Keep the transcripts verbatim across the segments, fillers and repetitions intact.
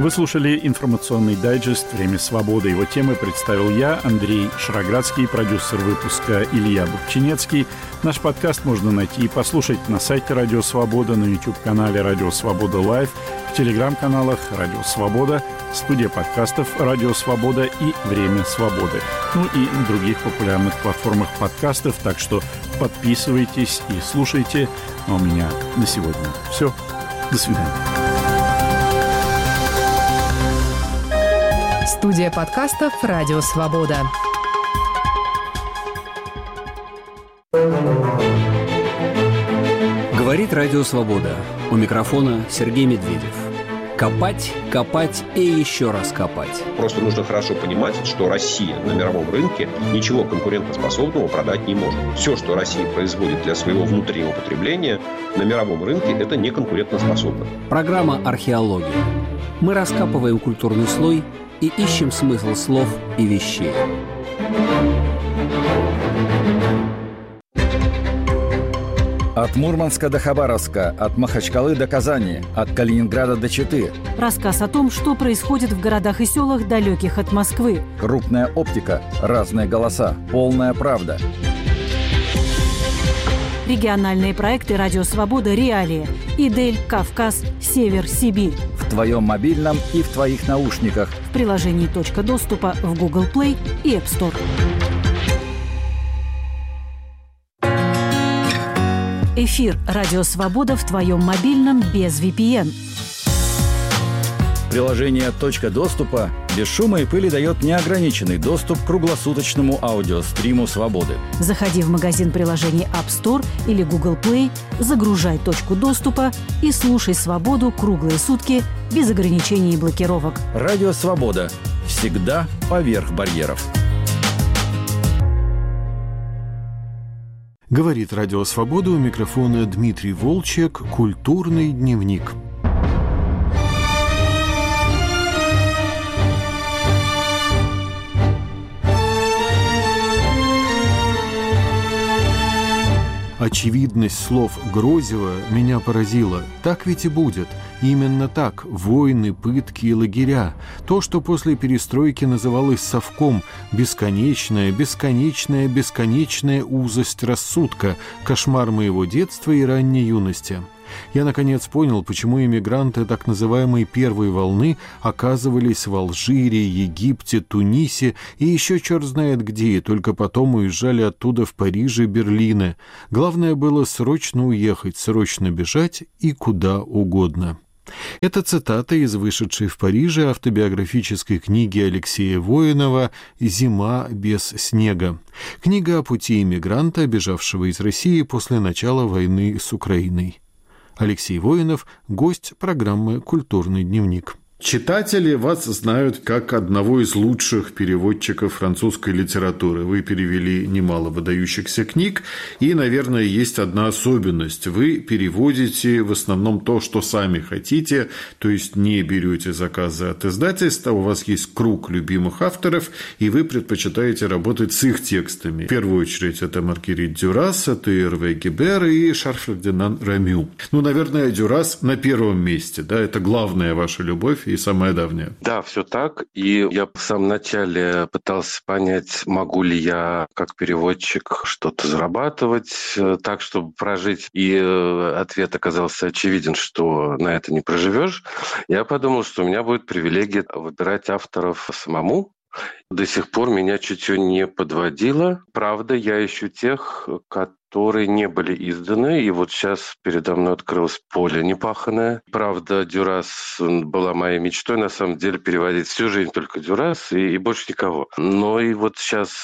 Вы слушали информационный дайджест «Время свободы». Его темы представил я, Андрей Шароградский, продюсер выпуска Илья Бобчинецкий. Наш подкаст можно найти и послушать на сайте Радио Свобода, на YouTube-канале Радио Свобода Лайв, в телеграм-каналах Радио Свобода, студия подкастов Радио Свобода и Время свободы. Ну и других популярных платформах подкастов. Так что подписывайтесь и слушайте. А у меня на сегодня все. До свидания. Студия подкастов «Радио Свобода». Говорит Радио Свобода. У микрофона Сергей Медведев. Копать, копать и еще раз копать. Просто нужно хорошо понимать, что Россия на мировом рынке ничего конкурентоспособного продать не может. Все, что Россия производит для своего внутреннего потребления, на мировом рынке это не конкурентоспособно. Программа «Археология». Мы раскапываем культурный слой и ищем смысл слов и вещей. От Мурманска до Хабаровска, от Махачкалы до Казани, от Калининграда до Читы. Рассказ о том, что происходит в городах и селах, далеких от Москвы. Крупная оптика, разные голоса, полная правда. Региональные проекты «Радио Свобода. Реалии». Идель, Кавказ, Север, Сибирь. В твоем мобильном и в твоих наушниках. В приложении «Точка доступа» в Google Play и App Store. Эфир «Радио Свобода» в твоем мобильном без ви пи эн. Приложение «Точка доступа» без шума и пыли дает неограниченный доступ к круглосуточному аудиостриму «Свободы». Заходи в магазин приложений App Store или Google Play, загружай «Точку доступа» и слушай «Свободу» круглые сутки без ограничений и блокировок. Радио «Свобода». Всегда поверх барьеров. Говорит Радио Свобода, у микрофона Дмитрий Волчек, «Культурный дневник». Очевидность слов Грозева меня поразила. Так ведь и будет. Именно так. Войны, пытки и лагеря. То, что после перестройки называлось совком. Бесконечная, бесконечная, бесконечная узость рассудка. Кошмар моего детства и ранней юности. Я, наконец, понял, почему иммигранты так называемой первой волны оказывались в Алжире, Египте, Тунисе и еще черт знает где, и только потом уезжали оттуда в Париж и Берлин. Главное было срочно уехать, срочно бежать и куда угодно. Это цитата из вышедшей в Париже автобиографической книги Алексея Воинова «Зима без снега». Книга о пути иммигранта, бежавшего из России после начала войны с Украиной. Алексей Воинов, гость программы «Культурный дневник». Читатели вас знают как одного из лучших переводчиков французской литературы. Вы перевели немало выдающихся книг, и, наверное, есть одна особенность. Вы переводите в основном то, что сами хотите, то есть не берете заказы от издательства, у вас есть круг любимых авторов, и вы предпочитаете работать с их текстами. В первую очередь это Маргерит Дюрас, это Эрве Гебер и Шарль-Фердинанд Рамю. Ну, наверное, Дюрас на первом месте, да, это главная ваша любовь и самая давняя. Да, все так. И я в самом начале пытался понять, могу ли я как переводчик что-то зарабатывать так, чтобы прожить. И ответ оказался очевиден, что на это не проживешь. Я подумал, что у меня будет привилегия выбирать авторов самому. До сих пор меня чутье не подводило. Правда, я ищу тех, которые не были изданы, и вот сейчас передо мной открылось поле непаханное. Правда, Дюрас была моей мечтой, на самом деле, переводить всю жизнь только Дюрас и, и больше никого. Но и вот сейчас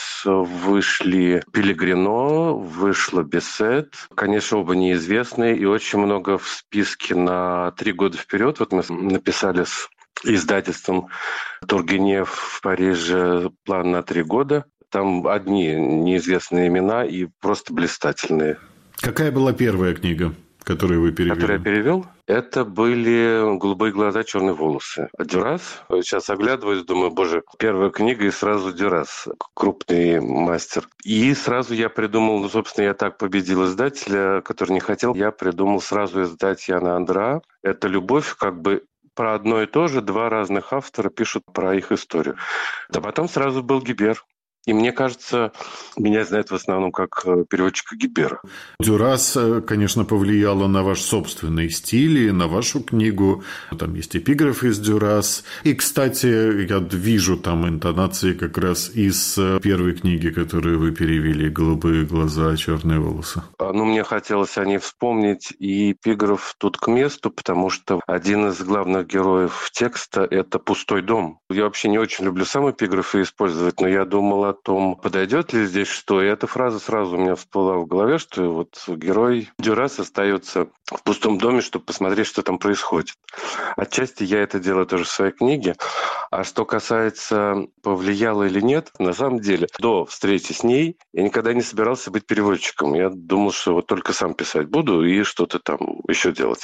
вышли Пелегрино, вышло Бесет. Конечно, оба неизвестные, и очень много в списке на три года вперед. Вот мы написали с издательством Тургенев в Париже план на три года. Там одни неизвестные имена и просто блистательные. Какая была первая книга, которую вы перевели? Которую я перевел? Это были «Голубые глаза, черные волосы». Дюрас. Сейчас оглядываюсь, думаю, боже, первая книга и сразу Дюрас. Крупный мастер. И сразу я придумал, ну, собственно, я так победил издателя, который не хотел. Я придумал сразу издать Яна Андра. Это любовь как бы про одно и то же два разных автора пишут про их историю. Да потом сразу был Гибер. И мне кажется, меня знают в основном как переводчика Гибера. Дюрас, конечно, повлияла на ваш собственный стиль и на вашу книгу. Там есть эпиграф из Дюрас. И, кстати, я вижу там интонации как раз из первой книги, которую вы перевели «Голубые глаза, черные волосы». Ну, мне хотелось о ней вспомнить, и эпиграф тут к месту, потому что один из главных героев текста – это пустой дом. Я вообще не очень люблю сам эпиграфы использовать, но я думал о том, подойдет ли здесь что. И эта фраза сразу у меня всплыла в голове, что вот герой Дюрас остается в пустом доме, чтобы посмотреть, что там происходит. Отчасти я это делаю тоже в своей книге. А что касается, повлияло или нет, на самом деле, до встречи с ней я никогда не собирался быть переводчиком. Я думал, что вот только сам писать буду и что-то там еще делать.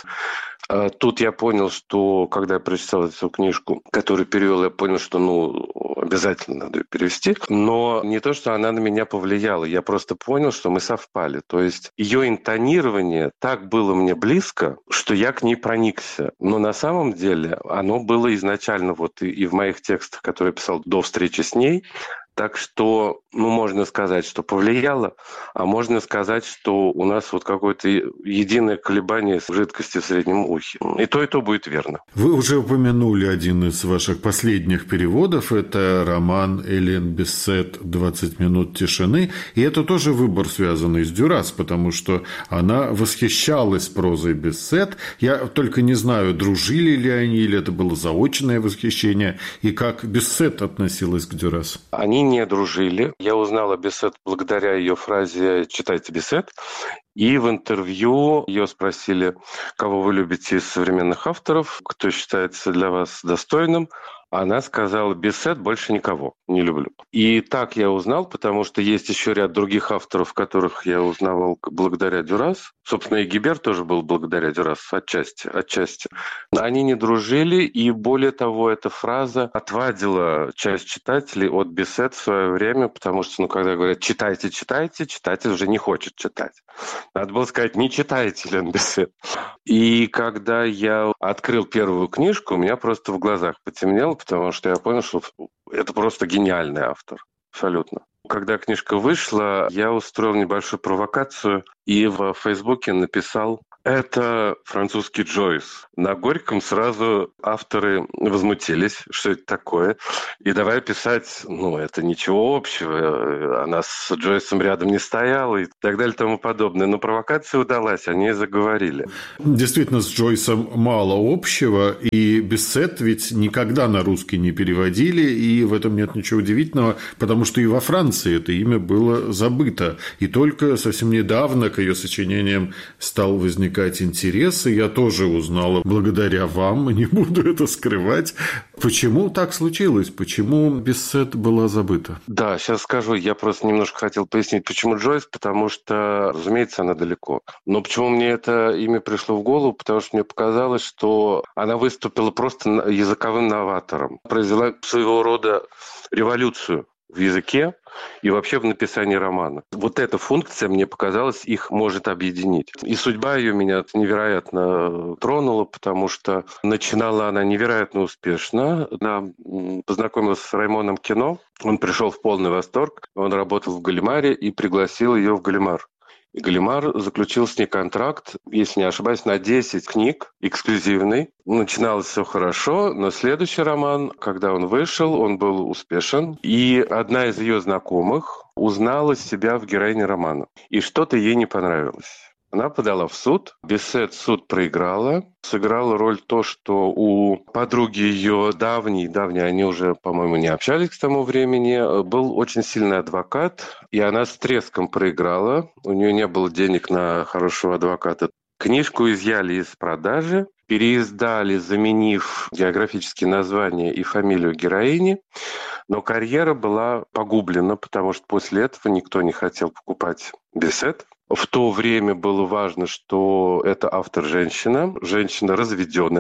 А тут я понял, что когда я прочитал эту книжку, которую перевел, я понял, что ну, обязательно надо ее перевести. Но не то, что она на меня повлияла. Я просто понял, что мы совпали. То есть ее интонирование так было мне близко, что я к ней проникся. Но на самом деле оно было изначально вот и, и в моих текстах, которые я писал до встречи с ней. Так что, ну, можно сказать, что повлияло, а можно сказать, что у нас вот какое-то единое колебание жидкости в среднем ухе. И то, и то будет верно. Вы уже упомянули один из ваших последних переводов. Это роман Элен Бессет «двадцать минут тишины». И это тоже выбор, связанный с Дюрас, потому что она восхищалась прозой Бессет. Я только не знаю, дружили ли они, или это было заочное восхищение, и как Бессет относилась к Дюрас. Они не дружили. Я узнал о Бессет благодаря ее фразе «читайте Бессет». И в интервью ее спросили, кого вы любите из современных авторов, кто считается для вас достойным. Она сказала: Бессет больше никого не люблю. И так я узнал, потому что есть еще ряд других авторов, которых я узнавал благодаря Дюрас. Собственно, и Гибер тоже был благодаря Дюрас, отчасти, отчасти. Они не дружили, и более того, эта фраза отвадила часть читателей от Бессет в свое время, потому что, ну, когда говорят «читайте, читайте», читатель уже не хочет читать. Надо было сказать «не читайте, Элен Бессет». И когда я открыл первую книжку, у меня просто в глазах потемнело, потому что я понял, что это просто гениальный автор. Абсолютно. Когда книжка вышла, я устроил небольшую провокацию и в Фейсбуке написал: это французский Джойс. На Горьком сразу авторы возмутились, что это такое. И давай писать, ну, это ничего общего, она с Джойсом рядом не стояла и так далее и тому подобное. Но провокация удалась, они заговорили. Действительно, с Джойсом мало общего, и Бессет ведь никогда на русский не переводили, и в этом нет ничего удивительного, потому что и во Франции это имя было забыто. И только совсем недавно к ее сочинениям стал возникать интерес, и я тоже узнала благодаря вам, не буду это скрывать. Почему так случилось? Почему Бессет была забыта? Да, сейчас скажу. Я просто немножко хотел пояснить, почему Джойс, потому что, разумеется, она далеко. Но почему мне это имя пришло в голову? Потому что мне показалось, что она выступила просто языковым новатором. Произвела своего рода революцию в языке и вообще в написании романа. Вот эта функция, мне показалось, их может объединить. И судьба ее меня невероятно тронула, потому что начинала она невероятно успешно. Она познакомилась с Раймоном Кино, он пришел в полный восторг, он работал в Галимаре и пригласил ее в Галимар. И Галимар заключил с ней контракт, если не ошибаюсь, на десять книг, эксклюзивный. Начиналось все хорошо, но следующий роман, когда он вышел, он был успешен. И одна из ее знакомых узнала себя в героине романа. И что-то ей не понравилось. Она подала в суд. Бессет суд проиграла. Сыграла роль то, что у подруги ее давней, давней, они уже, по-моему, не общались к тому времени, был очень сильный адвокат, и она с треском проиграла. У нее не было денег на хорошего адвоката. Книжку изъяли из продажи, переиздали, заменив географические названия и фамилию героини, но карьера была погублена, потому что после этого никто не хотел покупать Бессет. В то время было важно, что это автор женщина, женщина разведенная,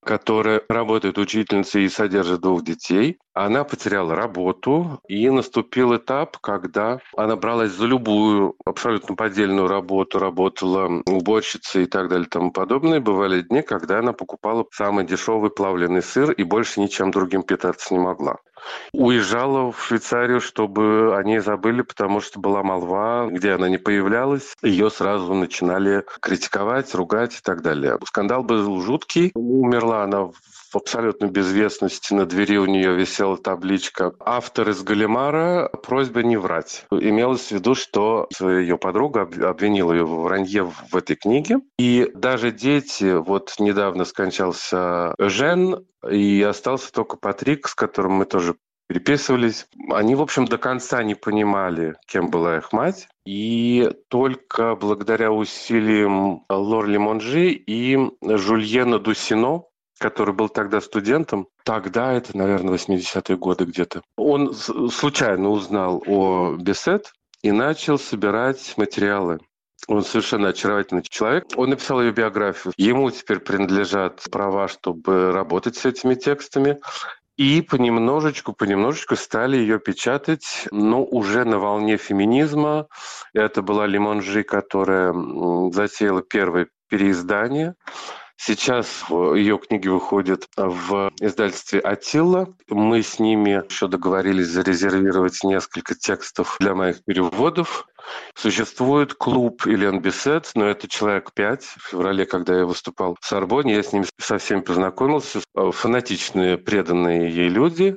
которая работает учительницей и содержит двух детей. Она потеряла работу, и наступил этап, когда она бралась за любую абсолютно поддельную работу, работала уборщицей и так далее и тому подобное. Бывали дни, когда она покупала самый дешевый плавленый сыр и больше ничем другим питаться не могла. Уезжала в Швейцарию, чтобы о ней забыли, потому что была молва, где она не появлялась. Ее сразу начинали критиковать, ругать и так далее. Скандал был жуткий. Умерла она в абсолютной безвестности. На двери у нее висела табличка «Автор из Галимара. Просьба не врать». Имелось в виду, что ее подруга обвинила ее в вранье в этой книге. И даже дети, вот недавно скончался Жен, и остался только Патрик, с которым мы тоже переписывались. Они, в общем, до конца не понимали, кем была их мать. И только благодаря усилиям Лорли Монжи и Жюльена Дуссино, который был тогда студентом, тогда, это, наверное, восьмидесятые годы где-то, он случайно узнал о Бесет и начал собирать материалы. Он совершенно очаровательный человек. Он написал ее биографию. Ему теперь принадлежат права, чтобы работать с этими текстами. И понемножечку, понемножечку стали ее печатать, но уже на волне феминизма. Это была Ли Монжи, которая затеяла первое переиздание. Сейчас ее книги выходят в издательстве «Аттила». Мы с ними еще договорились зарезервировать несколько текстов для моих переводов. Существует клуб Элен Бесет, но это человек пять. В феврале, когда я выступал в Сорбонне, я с ними со всеми познакомился. Фанатичные, преданные ей люди.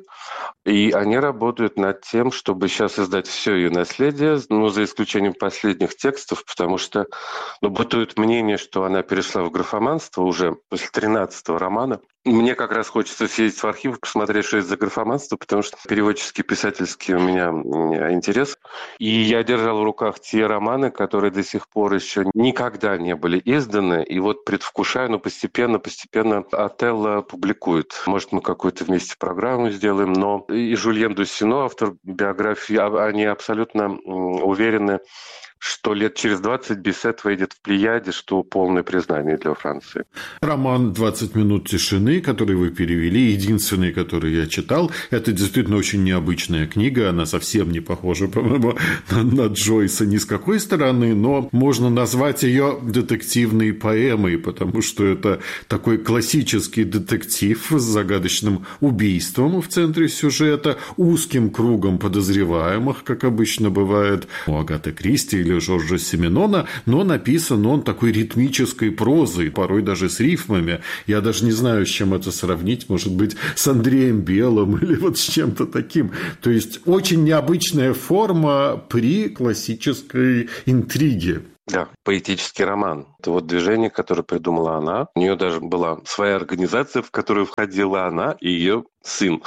И они работают над тем, чтобы сейчас издать все ее наследие, ну, за исключением последних текстов, потому что ну, бытует мнение, что она перешла в графоманство уже после тринадцатого романа. Мне как раз хочется съездить в архив, посмотреть, что это за графоманство, потому что переводческий, писательский у меня интерес. И я держал в руках те романы, которые до сих пор еще никогда не были изданы. И вот предвкушаю, но постепенно, постепенно Отелло публикует. Может, мы какую-то вместе программу сделаем, но и Жюльен Дуссино, автор биографии, они абсолютно уверены, что лет через двадцать Бесет выйдет в Плеяде, что полное признание для Франции. Роман «двадцать минут тишины», который вы перевели, единственный, который я читал, это действительно очень необычная книга, она совсем не похожа, по-моему, на, на Джойса ни с какой стороны, но можно назвать ее детективной поэмой, потому что это такой классический детектив с загадочным убийством в центре сюжета, узким кругом подозреваемых, как обычно бывает у Агаты Кристи или Жоржа Сименона, но написан он такой ритмической прозой, порой даже с рифмами. Я даже не знаю, с чем это сравнить, может быть, с Андреем Белым или вот с чем-то таким. То есть очень необычная форма при классической интриге. Да, поэтический роман. Это вот движение, которое придумала она. У нее даже была своя организация, в которую входила она и ее сын.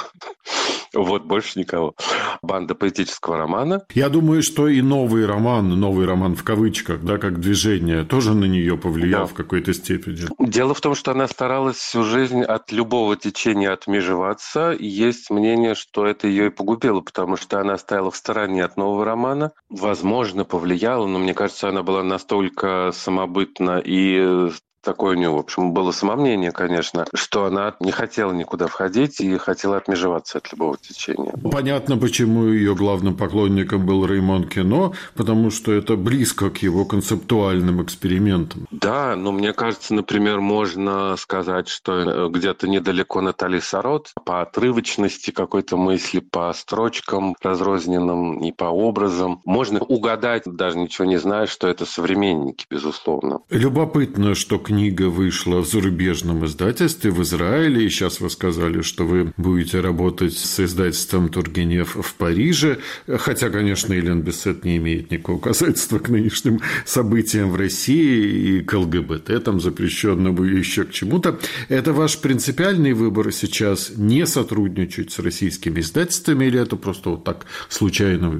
Вот, больше никого. Банда поэтического романа. Я думаю, что и новый роман, новый роман в кавычках, да, как движение, тоже на нее повлиял да. в какой-то степени. Дело в том, что она старалась всю жизнь от любого течения отмежеваться. И есть мнение, что это ее и погубило, потому что она стояла в стороне от нового романа. Возможно, повлияло, но мне кажется, она была настолько самобытна и такое у нее, в общем, было самомнение, конечно, что она не хотела никуда входить и хотела отмежеваться от любого течения. Понятно, почему ее главным поклонником был Реймон Кено, потому что это близко к его концептуальным экспериментам. Да, но мне кажется, например, можно сказать, что где-то недалеко Натали Сарот по отрывочности какой-то мысли, по строчкам разрозненным и по образам. Можно угадать, даже ничего не зная, что это современники, безусловно. Любопытно, что книга Книга вышла в зарубежном издательстве в Израиле, и сейчас вы сказали, что вы будете работать с издательством Тургенев в Париже, хотя, конечно, Элен Бесет не имеет никакого касательства к нынешним событиям в России и к ЛГБТ, там запрещенному и еще к чему-то. Это ваш принципиальный выбор сейчас не сотрудничать с российскими издательствами, или это просто вот так случайно вышло?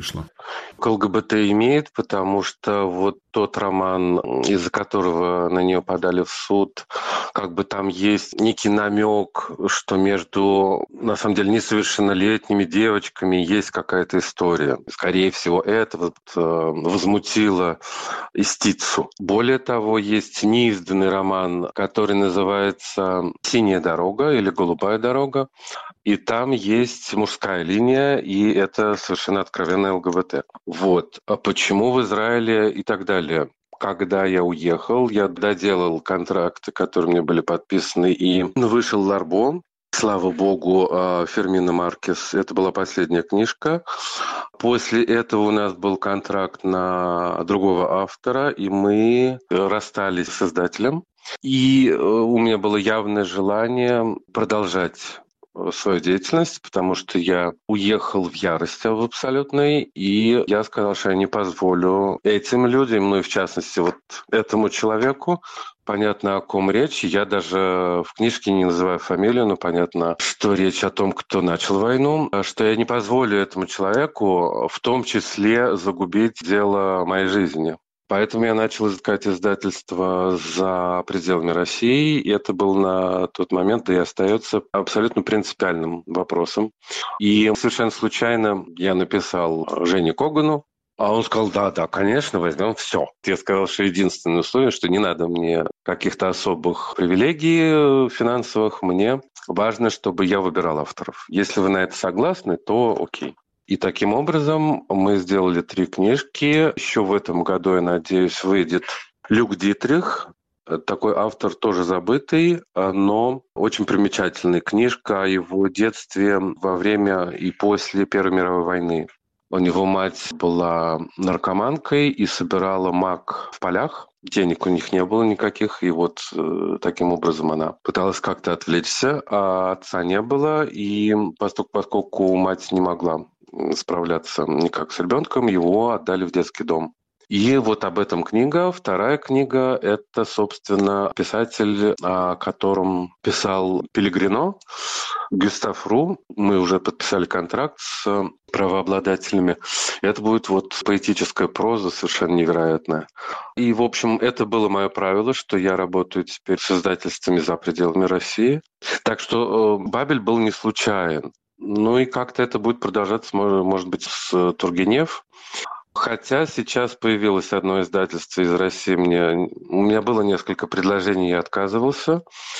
К ЛГБТ имеет, потому что вот тот роман, из-за которого на нее подали в суд, как бы там есть некий намек, что между, на самом деле, несовершеннолетними девочками есть какая-то история. Скорее всего, это вот, э, возмутило истицу. Более того, есть неизданный роман, который называется «Синяя дорога» или «Голубая дорога». И там есть мужская линия, и это совершенно откровенная ЛГБТ. Вот. А почему в Израиле и так далее? Когда я уехал, я доделал контракты, которые мне были подписаны, и вышел «Ларбо». Слава богу, Фермино Маркес. Это была последняя книжка. После этого у нас был контракт на другого автора, и мы расстались с издателем. И у меня было явное желание продолжать свою деятельность, потому что я уехал в ярости в абсолютной, и я сказал, что я не позволю этим людям, ну и в частности вот этому человеку, понятно, о ком речь. Я даже в книжке не называю фамилию, но понятно, что речь о том, кто начал войну, что я не позволю этому человеку в том числе загубить дело моей жизни. Поэтому я начал искать издательство за пределами России, и это был на тот момент, да и остается абсолютно принципиальным вопросом. И совершенно случайно я написал Жене Когану, а он сказал, да, да, конечно, возьмем все. Я сказал, что единственное условие, что не надо мне каких-то особых привилегий финансовых, мне важно, чтобы я выбирал авторов. Если вы на это согласны, то окей. И таким образом мы сделали три книжки. Еще в этом году, я надеюсь, выйдет Люк Дитрих. Такой автор тоже забытый, но очень примечательная книжка о его детстве во время и после Первой мировой войны. У него мать была наркоманкой и собирала мак в полях. Денег у них не было никаких, и вот э, таким образом она пыталась как-то отвлечься, а отца не было, и поскольку, поскольку мать не могла справляться никак с ребенком, его отдали в детский дом. И вот об этом книга. Вторая книга – это, собственно, писатель, о котором писал Пелегрино, Гюстав Ру. Мы уже подписали контракт с правообладателями. Это будет вот поэтическая проза, совершенно невероятная. И, в общем, это было мое правило, что я работаю теперь с издательствами за пределами России. Так что «Бабель» был не случайен. Ну и как-то это будет продолжаться, может быть, с Тургенев. Хотя сейчас появилось одно издательство из России. Мне, у меня было несколько предложений, я отказывался.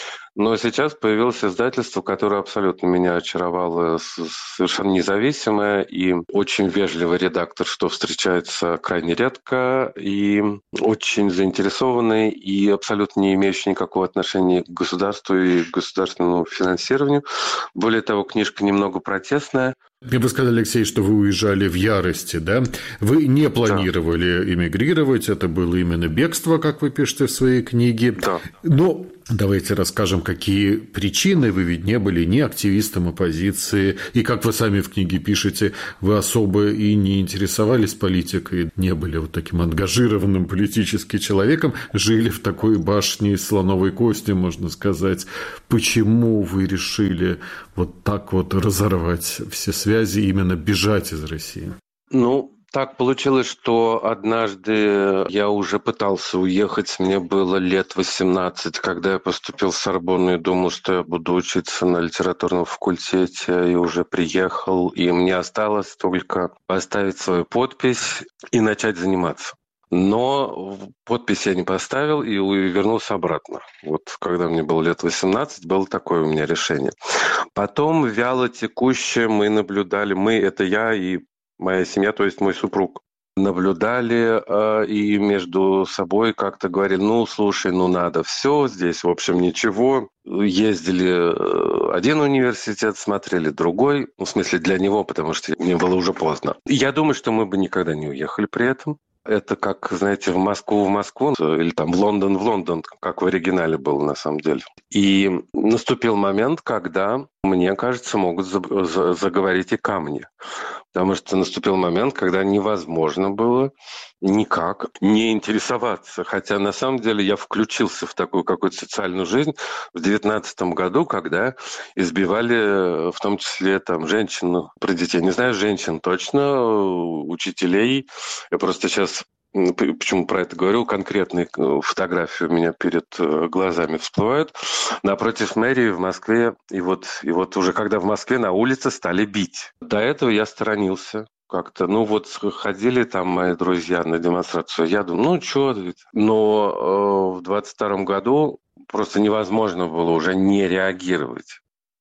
Но сейчас появилось издательство, которое абсолютно меня очаровало, совершенно независимое и очень вежливый редактор, что встречается крайне редко, и очень заинтересованный, и абсолютно не имеющий никакого отношения к государству и к государственному финансированию. Более того, книжка немного протестная. Мне бы сказали, Алексей, что вы уезжали в ярости, да? Вы не планировали да. эмигрировать, это было именно бегство, как вы пишете в своей книге. Да. Но давайте расскажем, какие причины. Вы ведь не были ни активистом оппозиции, и, как вы сами в книге пишете, вы особо и не интересовались политикой, не были вот таким ангажированным политическим человеком, жили в такой башне из слоновой кости, можно сказать. Почему вы решили вот так вот разорвать все связи, именно бежать из России? Ну, так получилось, что однажды я уже пытался уехать, мне было лет восемнадцать, когда я поступил в Сорбонну и думал, что я буду учиться на литературном факультете, и уже приехал, и мне осталось только поставить свою подпись и начать заниматься. Но подпись я не поставил и вернулся обратно. Вот когда мне было лет восемнадцать, было такое у меня решение. Потом вяло текуще мы наблюдали, мы, это я и моя семья, то есть мой супруг, наблюдали э, и между собой как-то говорили, ну, слушай, ну, надо все, здесь, в общем, ничего. Ездили один университет, смотрели другой, ну, в смысле для него, потому что мне было уже поздно. Я думаю, что мы бы никогда не уехали при этом. Это как, знаете, в Москву в Москву или там в Лондон в Лондон, как в оригинале было на самом деле. И наступил момент, когда мне кажется, могут заговорить и камни. Потому что наступил момент, когда невозможно было никак не интересоваться. Хотя на самом деле я включился в такую какую-то социальную жизнь в девятнадцатом году, когда избивали в том числе там женщин, про детей. Не знаю, женщин точно, учителей. Я просто сейчас... Почему про это говорю? Конкретные фотографии у меня перед глазами всплывают. Напротив мэрии в Москве. И вот, и вот уже когда в Москве на улице стали бить. До этого я сторонился. Как-то, ну вот ходили там мои друзья на демонстрацию. Я думаю, ну что? Но э, в двадцать втором году просто невозможно было уже не реагировать.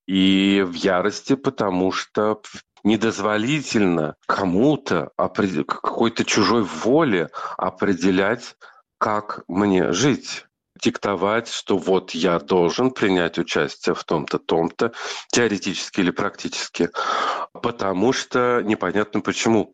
И в ярости, потому что... недозволительно кому-то, какой-то чужой воле определять, как мне жить. Диктовать, что вот я должен принять участие в том-то, том-то, теоретически или практически, потому что непонятно почему.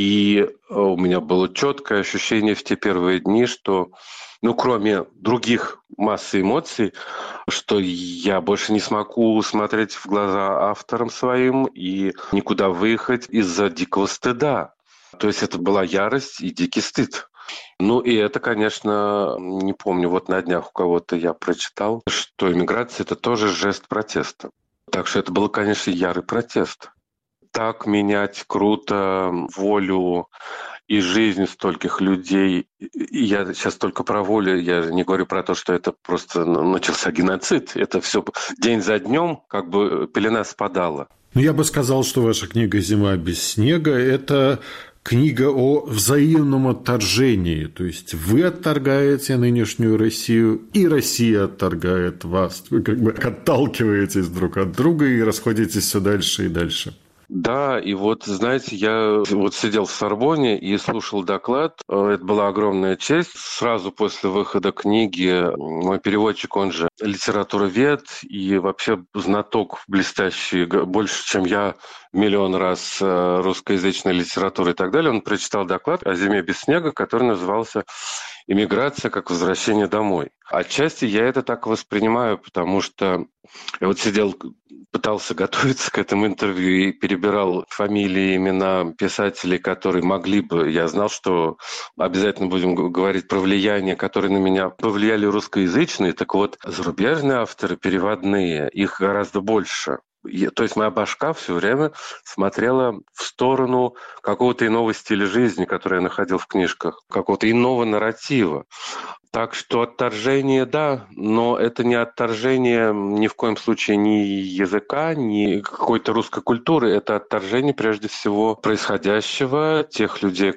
И у меня было четкое ощущение в те первые дни, что, ну, кроме других массы эмоций, что я больше не смогу смотреть в глаза авторам своим и никуда выехать из-за дикого стыда. То есть это была ярость и дикий стыд. Ну и это, конечно, не помню, вот на днях у кого-то я прочитал, что иммиграция – это тоже жест протеста. Так что это был, конечно, ярый протест. Так менять круто волю и жизнь стольких людей. И я сейчас только про волю, я не говорю про то, что это просто начался геноцид. Это все день за днем, как бы пелена спадала. Ну, я бы сказал, что ваша книга «Зима без снега» – это книга о взаимном отторжении. То есть вы отторгаете нынешнюю Россию, и Россия отторгает вас. Вы как бы отталкиваетесь друг от друга и расходитесь все дальше и дальше. Да, и вот, знаете, я вот сидел в Сорбонне и слушал доклад. Это была огромная честь. Сразу после выхода книги мой переводчик, он же литературовед и вообще знаток блестящий, больше, чем я, миллион раз русскоязычной литературы и так далее. Он прочитал доклад о «Зиме без снега», который назывался «Иммиграция как возвращение домой». Отчасти я это так воспринимаю, потому что я вот сидел, пытался готовиться к этому интервью и перебирал фамилии, имена писателей, которые могли бы... Я знал, что обязательно будем говорить про влияние, которые на меня повлияли русскоязычные. Так вот, зарубежные авторы, переводные, их гораздо больше. То есть моя башка все время смотрела в сторону какого-то иного стиля жизни, который я находил в книжках, какого-то иного нарратива. Так что отторжение, да, но это не отторжение ни в коем случае ни языка, ни какой-то русской культуры. Это отторжение, прежде всего, происходящего, тех людей,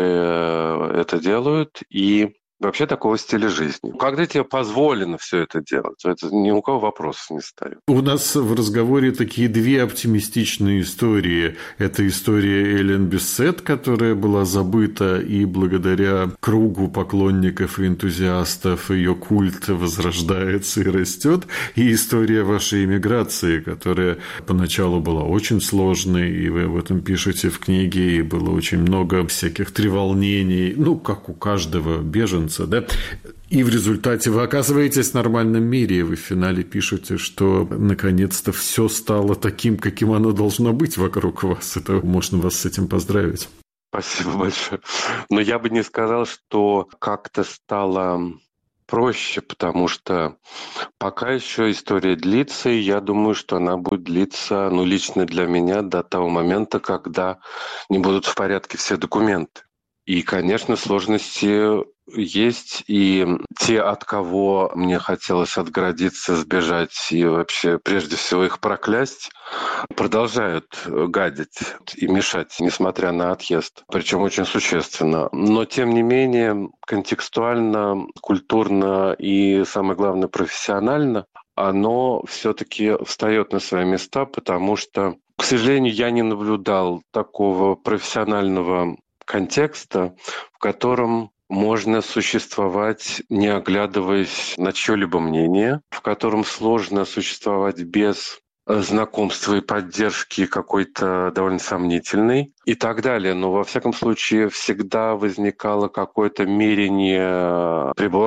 которые это делают, и вообще такого стиля жизни. Когда тебе позволено все это делать, это ни у кого вопросов не ставит. У нас в разговоре такие две оптимистичные истории. Это история Элен Бессет, которая была забыта, и благодаря кругу поклонников и энтузиастов ее культ возрождается и растет. И история вашей эмиграции, которая поначалу была очень сложной, и вы об этом пишете в книге, и было очень много всяких треволнений, ну, как у каждого беженца. Да? И в результате вы оказываетесь в нормальном мире, и вы в финале пишете, что наконец-то все стало таким, каким оно должно быть вокруг вас. Это можно вас с этим поздравить. Спасибо большое. Но я бы не сказал, что как-то стало проще, потому что пока еще история длится, и я думаю, что она будет длиться, ну, лично для меня, до того момента, когда не будут в порядке все документы. И, конечно, сложности есть, и те, от кого мне хотелось отгородиться, сбежать и вообще, прежде всего, их проклясть, продолжают гадить и мешать, несмотря на отъезд, причем очень существенно. Но, тем не менее, контекстуально, культурно и, самое главное, профессионально оно все-таки встает на свои места, потому что, к сожалению, я не наблюдал такого профессионального контекста, в котором можно существовать, не оглядываясь на чье-либо мнение, в котором сложно существовать без знакомства и поддержки какой-то довольно сомнительной и так далее. Но, во всяком случае, всегда возникало какое-то мерение прибором,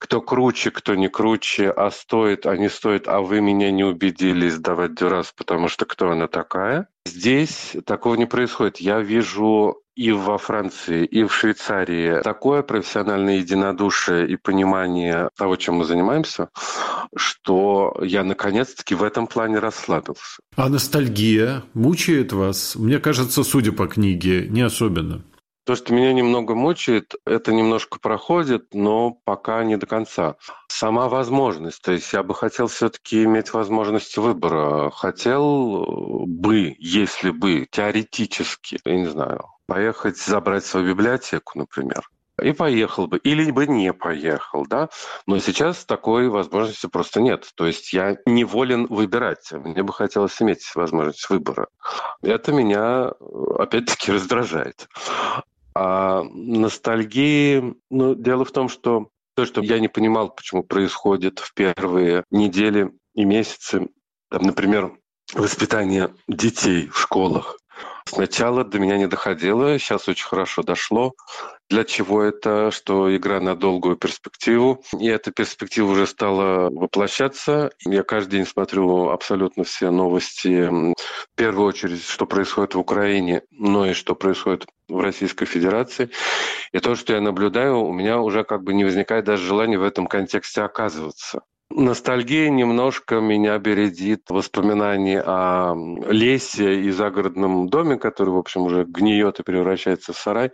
кто круче, кто не круче, а стоит, а не стоит, а вы меня не убедили сдавать Дюрас, потому что кто она такая. Здесь такого не происходит. Я вижу и во Франции, и в Швейцарии такое профессиональное единодушие и понимание того, чем мы занимаемся, что я наконец-таки в этом плане расслабился. А ностальгия мучает вас? Мне кажется, судя по книге, не особенно. То, что меня немного мучает, это немножко проходит, но пока не до конца. Сама возможность. То есть я бы хотел все-таки иметь возможность выбора. Хотел бы, если бы, теоретически, я не знаю, поехать забрать свою библиотеку, например. И поехал бы. Или бы не поехал, да? Но сейчас такой возможности просто нет. То есть я не волен выбирать. Мне бы хотелось иметь возможность выбора. Это меня, опять-таки, раздражает. А ностальгии, ну, дело в том, что то, что я не понимал, почему происходит в первые недели и месяцы, там, например, воспитание детей в школах. Сначала до меня не доходило, сейчас очень хорошо дошло. Для чего это? Что игра на долгую перспективу. И эта перспектива уже стала воплощаться. Я каждый день смотрю абсолютно все новости. В первую очередь, что происходит в Украине, но и что происходит в Российской Федерации. И то, что я наблюдаю, у меня уже как бы не возникает даже желания в этом контексте оказываться. Ностальгия немножко меня бередит воспоминания о лесе и загородном доме, который, в общем, уже гниет и превращается в сарай.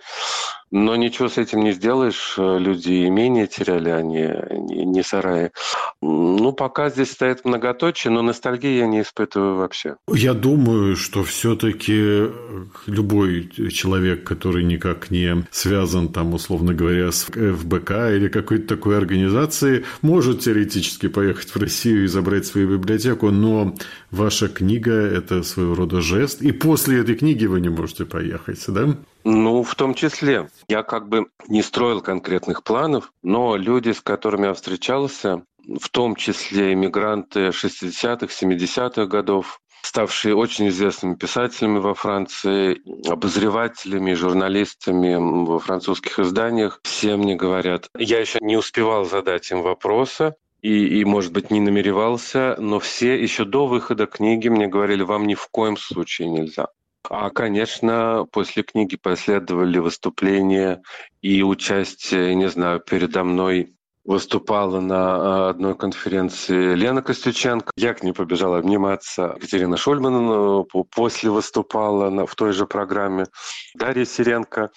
Но ничего с этим не сделаешь. Люди имения теряли, а не, не сараи. Ну, пока здесь стоит многоточие, но ностальгии я не испытываю вообще. Я думаю, что все-таки любой человек, который никак не связан, там, условно говоря, с эф бэ ка или какой-то такой организацией, может теоретически поехать в Россию и забрать свою библиотеку, но ваша книга – это своего рода жест, и после этой книги вы не можете поехать, да? Ну, в том числе. Я как бы не строил конкретных планов, но люди, с которыми я встречался, в том числе иммигранты шестидесятых, семидесятых годов, ставшие очень известными писателями во Франции, обозревателями, журналистами во французских изданиях, все мне говорят. Я еще не успевал задать им вопроса, и, и, может быть, не намеревался, но все еще до выхода книги мне говорили, вам ни в коем случае нельзя. А, конечно, после книги последовали выступления и участие, не знаю, передо мной выступала на одной конференции Лена Костюченко. Я к ней побежала обниматься. Екатерина Шульман после выступала в той же программе. Дарья Сиренко.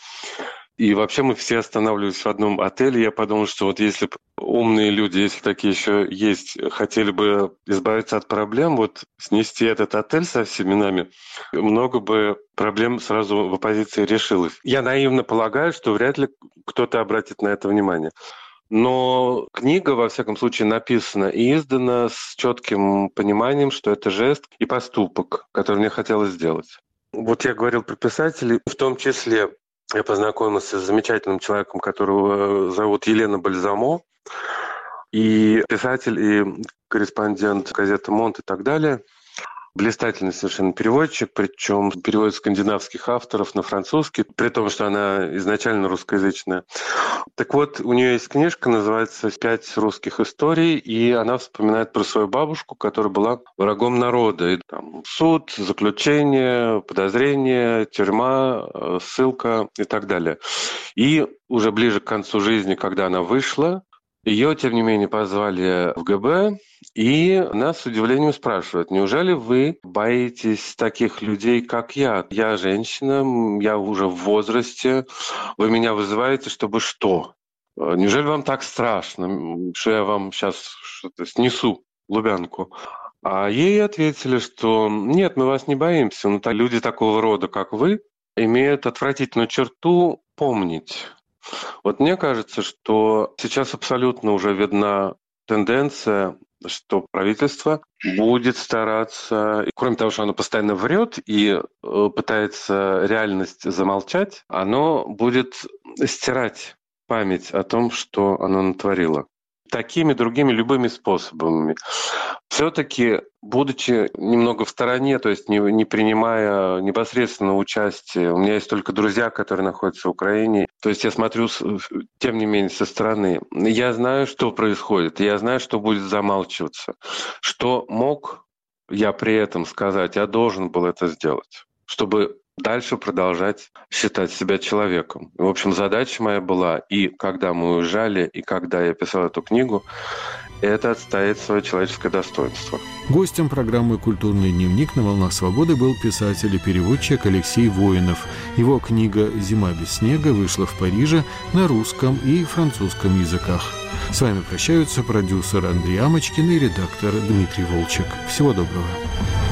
И вообще мы все останавливались в одном отеле. Я подумал, что вот если умные люди, если такие еще есть, хотели бы избавиться от проблем, вот снести этот отель со всеми нами, много бы проблем сразу в оппозиции решилось. Я наивно полагаю, что вряд ли кто-то обратит на это внимание. Но книга, во всяком случае, написана и издана с четким пониманием, что это жест и поступок, который мне хотелось сделать. Вот я говорил про писателей, в том числе я познакомился с замечательным человеком, которого зовут Елена Бальзамо, и писатель, и корреспондент газеты «Монт» и так далее. Блистательный совершенно переводчик, причем переводит скандинавских авторов на французский, при том, что она изначально русскоязычная. Так вот, у нее есть книжка, называется «Пять русских историй», и она вспоминает про свою бабушку, которая была врагом народа. И там суд, заключение, подозрение, тюрьма, ссылка и так далее. И уже ближе к концу жизни, когда она вышла, ее, тем не менее, позвали в гэ бэ, и нас с удивлением спрашивают, неужели вы боитесь таких людей, как я? Я женщина, я уже в возрасте, вы меня вызываете, чтобы что? Неужели вам так страшно, что я вам сейчас что-то снесу, Лубянку? А ей ответили, что нет, мы вас не боимся, но люди такого рода, как вы, имеют отвратительную черту помнить. Вот мне кажется, что сейчас абсолютно уже видна тенденция, что правительство будет стараться, кроме того, что оно постоянно врет и пытается реальность замолчать, оно будет стирать память о том, что оно натворило. такими, другими, любыми способами. Все-таки, будучи немного в стороне, то есть не, не принимая непосредственно участие, у меня есть только друзья, которые находятся в Украине, то есть я смотрю, тем не менее, со стороны. Я знаю, что происходит, я знаю, что будет замалчиваться, что мог я при этом сказать, я должен был это сделать, чтобы дальше продолжать считать себя человеком. В общем, задача моя была, и когда мы уезжали, и когда я писал эту книгу, это отстоять свое человеческое достоинство. Гостем программы «Культурный дневник» на «Волнах свободы» был писатель и переводчик Алексей Воинов. Его книга «Зима без снега» вышла в Париже на русском и французском языках. С вами прощаются продюсер Андрей Амочкин и редактор Дмитрий Волчек. Всего доброго.